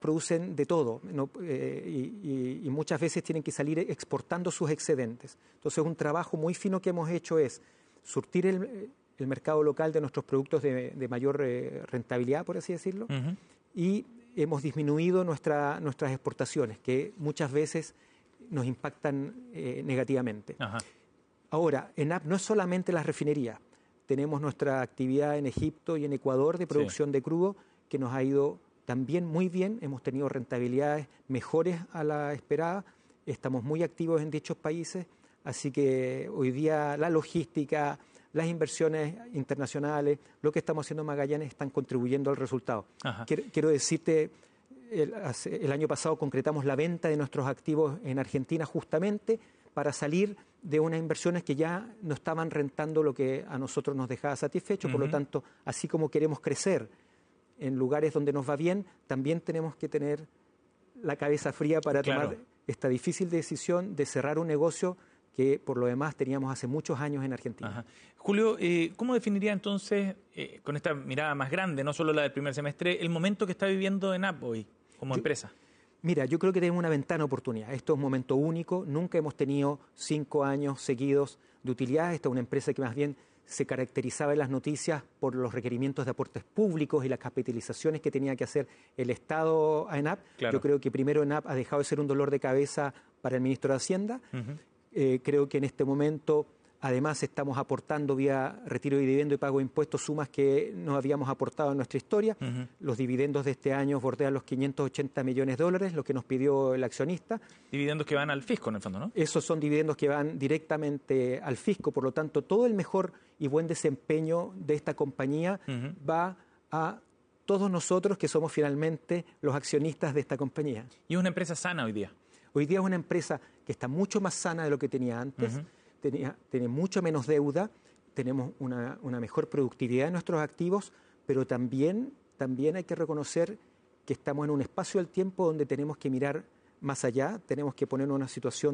producen de todo, ¿no? Y muchas veces tienen que salir exportando sus excedentes. Entonces, un trabajo muy fino que hemos hecho es surtir el mercado local de nuestros productos de mayor rentabilidad, por así decirlo, y hemos disminuido nuestras exportaciones, que muchas veces nos impactan negativamente. Ahora, ENAP no es solamente las refinerías. Tenemos nuestra actividad en Egipto y en Ecuador de producción de crudo, que nos ha ido también muy bien. Hemos tenido rentabilidades mejores a la esperada. Estamos muy activos en dichos países. Así que hoy día la logística, las inversiones internacionales, lo que estamos haciendo en Magallanes están contribuyendo al resultado. Quiero decirte, el año pasado concretamos la venta de nuestros activos en Argentina justamente para salir de unas inversiones que ya no estaban rentando lo que a nosotros nos dejaba satisfechos. Por lo tanto, así como queremos crecer en lugares donde nos va bien, también tenemos que tener la cabeza fría para tomar esta difícil decisión de cerrar un negocio que por lo demás teníamos hace muchos años en Argentina. Julio, ¿cómo definiría entonces, con esta mirada más grande, no solo la del primer semestre, el momento que está viviendo ENAP hoy como empresa? Mira, yo creo que tenemos una ventana de oportunidad. Esto es un momento único. Nunca hemos tenido 5 años seguidos de utilidad. Esta es una empresa que más bien se caracterizaba en las noticias por los requerimientos de aportes públicos y las capitalizaciones que tenía que hacer el Estado a ENAP. Yo creo que primero ENAP ha dejado de ser un dolor de cabeza para el ministro de Hacienda. Creo que en este momento, además, estamos aportando vía retiro de dividendo y pago de impuestos sumas que no habíamos aportado en nuestra historia. Los dividendos de este año bordean los $580 millones, lo que nos pidió el accionista. Dividendos que van al fisco, en el fondo, ¿no? Esos son dividendos que van directamente al fisco. Por lo tanto, todo el mejor y buen desempeño de esta compañía va a todos nosotros que somos finalmente los accionistas de esta compañía. ¿Y es una empresa sana hoy día? Hoy día es una empresa que está mucho más sana de lo que tenía antes. Tiene mucho menos deuda, tenemos una mejor productividad de nuestros activos, pero también hay que reconocer que estamos en un espacio del tiempo donde tenemos que mirar más allá, tenemos que ponernos en una situación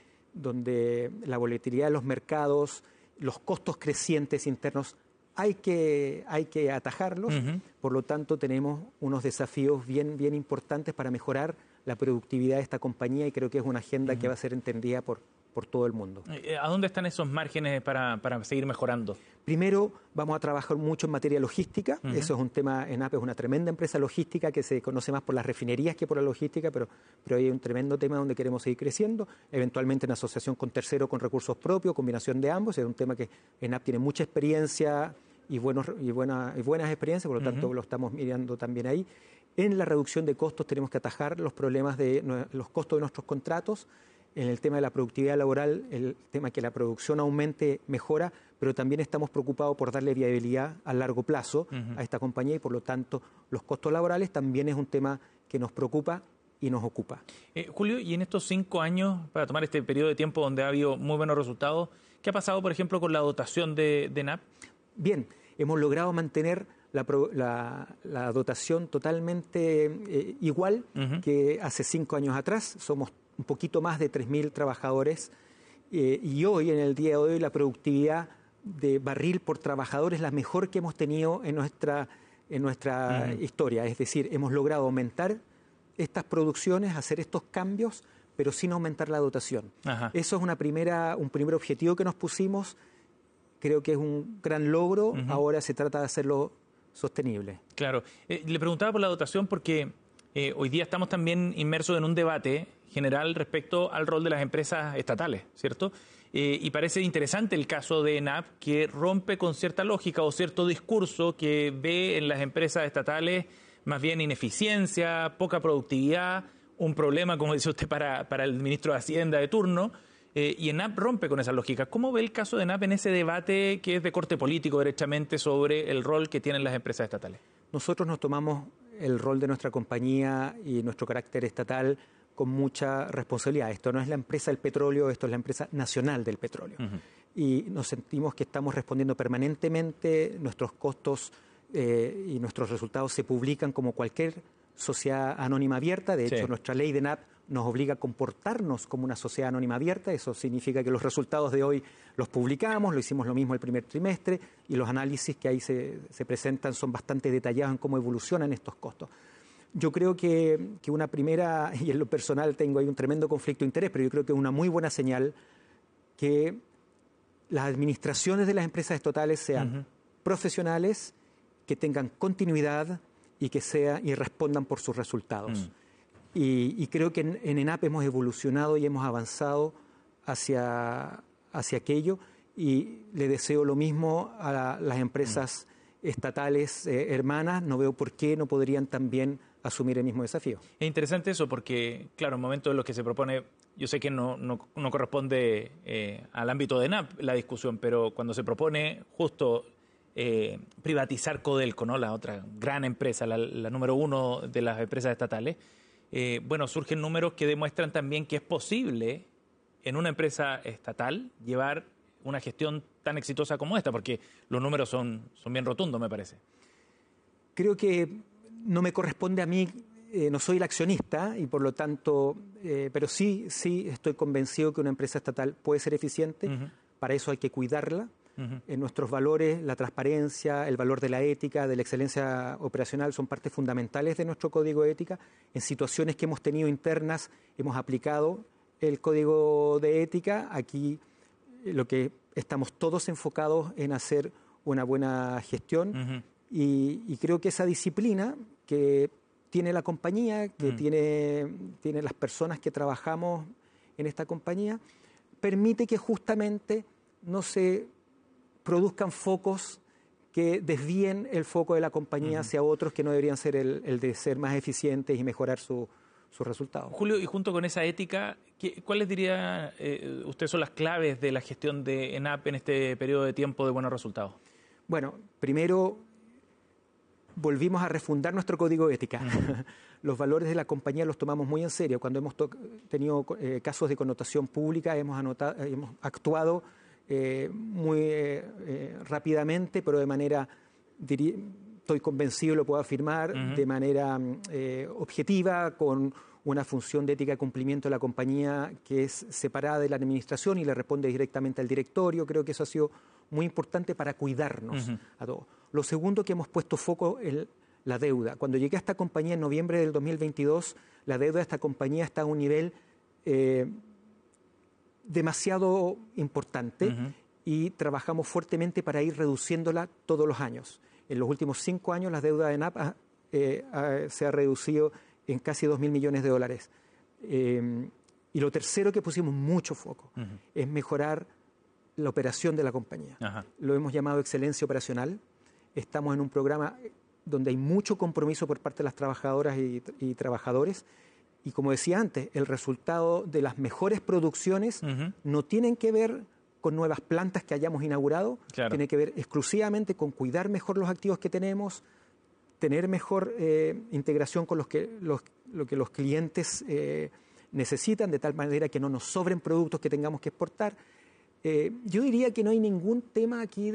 donde la volatilidad de los mercados, los costos crecientes internos, hay que atajarlos. Por lo tanto, tenemos unos desafíos bien importantes para mejorar la productividad de esta compañía y creo que es una agenda que va a ser entendida por todo el mundo. ¿A dónde están esos márgenes para seguir mejorando? Primero, vamos a trabajar mucho en materia logística. Eso es un tema. ENAP es una tremenda empresa logística que se conoce más por las refinerías que por la logística, pero hay un tremendo tema donde queremos seguir creciendo, eventualmente en asociación con terceros, con recursos propios, combinación de ambos. Es un tema que ENAP tiene mucha experiencia y buenas experiencias, por lo tanto lo estamos mirando también ahí. En la reducción de costos tenemos que atajar los problemas de los costos de nuestros contratos. En el tema de la productividad laboral, el tema que la producción aumente mejora, pero también estamos preocupados por darle viabilidad a largo plazo a esta compañía y por lo tanto los costos laborales también es un tema que nos preocupa y nos ocupa. Julio, y en estos 5 años, para tomar este periodo de tiempo donde ha habido muy buenos resultados, ¿qué ha pasado, por ejemplo, con la dotación de ENAP? Bien, hemos logrado mantener la dotación totalmente igual que hace 5 años atrás. Somos un poquito más de 3.000 trabajadores y hoy, en el día de hoy, la productividad de barril por trabajador es la mejor que hemos tenido en nuestra historia. Es decir, hemos logrado aumentar estas producciones, hacer estos cambios, pero sin aumentar la dotación. Eso es un primer objetivo que nos pusimos. Creo que es un gran logro. Ahora se trata de hacerlo sostenible. Claro. Le preguntaba por la dotación porque hoy día estamos también inmersos en un debate general respecto al rol de las empresas estatales, ¿cierto? Y parece interesante el caso de ENAP, que rompe con cierta lógica o cierto discurso que ve en las empresas estatales más bien ineficiencia, poca productividad, un problema, como dice usted, para el ministro de Hacienda de turno. Y ENAP rompe con esa lógica. ¿Cómo ve el caso de ENAP en ese debate que es de corte político derechamente sobre el rol que tienen las empresas estatales? Nosotros nos tomamos el rol de nuestra compañía y nuestro carácter estatal con mucha responsabilidad. Esto no es la empresa del petróleo, esto es la empresa nacional del petróleo. Y nos sentimos que estamos respondiendo permanentemente, nuestros costos y nuestros resultados se publican como cualquier sociedad anónima abierta. De hecho, nuestra ley de ENAP nos obliga a comportarnos como una sociedad anónima abierta. Eso significa que los resultados de hoy los publicamos, lo hicimos lo mismo el primer trimestre, y los análisis que ahí se presentan son bastante detallados en cómo evolucionan estos costos. Yo creo que una primera, y en lo personal tengo ahí un tremendo conflicto de interés, pero yo creo que es una muy buena señal que las administraciones de las empresas estatales sean profesionales, que tengan continuidad y y respondan por sus resultados. Y creo que en ENAP hemos evolucionado y hemos avanzado hacia aquello, y le deseo lo mismo a las empresas estatales hermanas. No veo por qué no podrían también asumir el mismo desafío. Es interesante eso porque, claro, en momentos en los que se propone, yo sé que no corresponde al ámbito de ENAP la discusión, pero cuando se propone justo privatizar Codelco, ¿no?, la otra gran empresa, la número uno de las empresas estatales, bueno, surgen números que demuestran también que es posible en una empresa estatal llevar una gestión tan exitosa como esta, porque los números son bien rotundos, me parece. Creo que no me corresponde a mí, no soy el accionista y por lo tanto, pero sí estoy convencido que una empresa estatal puede ser eficiente. Para eso hay que cuidarla. En nuestros valores, la transparencia, el valor de la ética, de la excelencia operacional son partes fundamentales de nuestro código de ética. En situaciones que hemos tenido internas hemos aplicado el código de ética. Aquí lo que estamos todos enfocados en hacer una buena gestión y creo que esa disciplina que tiene la compañía, que tiene las personas que trabajamos en esta compañía, permite que justamente no se produzcan focos que desvíen el foco de la compañía hacia otros que no deberían ser el de ser más eficientes y mejorar sus resultados. Julio, y junto con esa ética, ¿cuáles diría usted son las claves de la gestión de ENAP en este periodo de tiempo de buenos resultados? Bueno, primero volvimos a refundar nuestro código de ética. Los valores de la compañía los tomamos muy en serio. Cuando hemos tenido casos de connotación pública, hemos actuado muy rápidamente, pero de manera, estoy convencido, lo puedo afirmar, de manera objetiva, con una función de ética de cumplimiento de la compañía que es separada de la administración y le responde directamente al directorio. Creo que eso ha sido muy importante para cuidarnos a todos. Lo segundo, que hemos puesto foco en la deuda. Cuando llegué a esta compañía en noviembre del 2022, la deuda de esta compañía está a un nivel demasiado importante y trabajamos fuertemente para ir reduciéndola todos los años. En los últimos 5 años la deuda de ENAP se ha reducido en casi $2.000 millones. Y lo tercero, que pusimos mucho foco, es mejorar la operación de la compañía. Lo hemos llamado excelencia operacional. Estamos en un programa donde hay mucho compromiso por parte de las trabajadoras y trabajadores. Y como decía antes, el resultado de las mejores producciones no tienen que ver con nuevas plantas que hayamos inaugurado, tiene que ver exclusivamente con cuidar mejor los activos que tenemos, tener mejor integración con lo que los clientes necesitan, de tal manera que no nos sobren productos que tengamos que exportar. Yo diría que no hay ningún tema aquí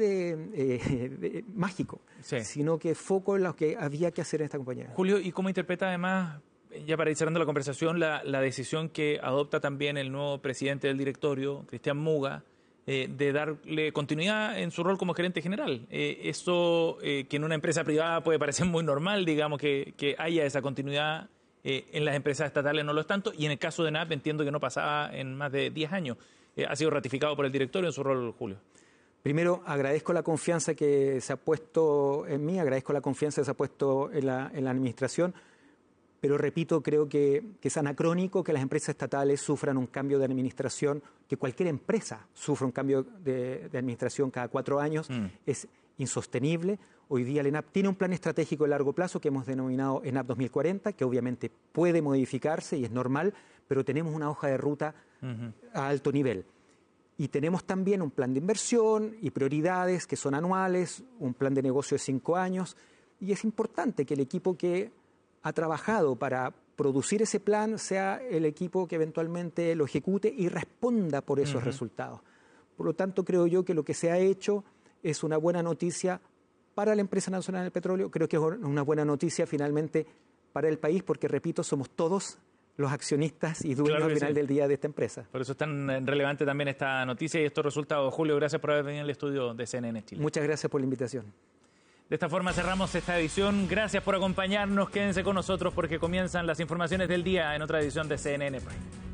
de mágico, sino que foco en lo que había que hacer en esta compañía. Julio, ¿y cómo interpreta además, ya para ir cerrando la conversación, la decisión que adopta también el nuevo presidente del directorio, Cristian Muga, de darle continuidad en su rol como gerente general? Eso que en una empresa privada puede parecer muy normal, digamos, que haya esa continuidad, en las empresas estatales no lo es tanto, y en el caso de ENAP entiendo que no pasaba en más de 10 años. ¿Ha sido ratificado por el directorio en su rol, Julio? Primero, agradezco la confianza que se ha puesto en mí, agradezco la confianza que se ha puesto en la administración, pero repito, creo que es anacrónico que las empresas estatales sufran un cambio de administración, que cualquier empresa sufra un cambio de administración cada 4 años. Es insostenible. Hoy día el ENAP tiene un plan estratégico de largo plazo que hemos denominado ENAP 2040, que obviamente puede modificarse y es normal, pero tenemos una hoja de ruta a alto nivel. Y tenemos también un plan de inversión y prioridades que son anuales, un plan de negocio de 5 años, y es importante que el equipo que ha trabajado para producir ese plan sea el equipo que eventualmente lo ejecute y responda por esos resultados. Por lo tanto, creo yo que lo que se ha hecho es una buena noticia para la Empresa Nacional del Petróleo. Creo que es una buena noticia finalmente para el país, porque, repito, somos todos los accionistas y dueños al final del día de esta empresa. Por eso es tan relevante también esta noticia y estos resultados. Julio, gracias por haber venido al estudio de CNN Chile. Muchas gracias por la invitación. De esta forma cerramos esta edición. Gracias por acompañarnos. Quédense con nosotros porque comienzan las informaciones del día en otra edición de CNN Prime.